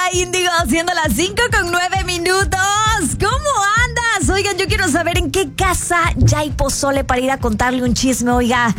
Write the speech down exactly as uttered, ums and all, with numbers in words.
Índigo, siendo las cinco con nueve minutos. ¿Cómo andas? Oigan, yo quiero saber en qué casa ya hay pozole para ir a contarle un chisme. Oiga,